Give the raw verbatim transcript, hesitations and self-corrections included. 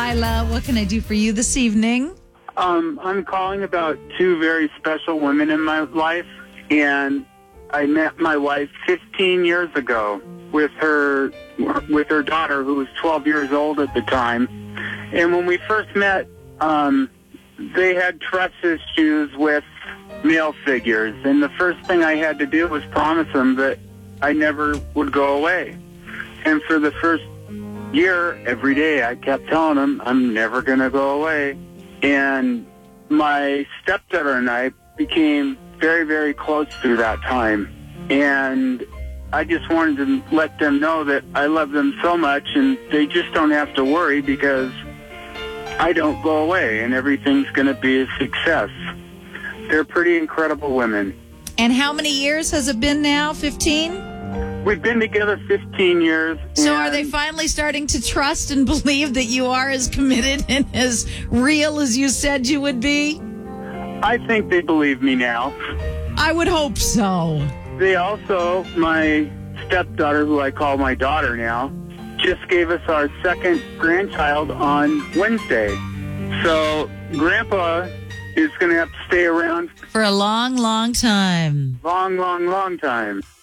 Lila. What can I do for you this evening? Um, I'm calling about two very special women in my life, and I met my wife fifteen years ago with her with her daughter, who was twelve years old at the time. And when we first met, um, they had trust issues with male figures, and the first thing I had to do was promise them that I never would go away. And for the first year, every day, I kept telling them I'm never going to go away. And my stepdaughter and I became very, very close through that time. And I just wanted to let them know that I love them so much, and they just don't have to worry because I don't go away, and everything's going to be a success. They're pretty incredible women. And how many years has it been now? fifteen? We've been together fifteen years. So are they finally starting to trust and believe that you are as committed and as real as you said you would be? I think they believe me now. I would hope so. They also, my stepdaughter, who I call my daughter now, just gave us our second grandchild on Wednesday. So Grandpa is going to have to stay around for a long, long time. Long, long, long time.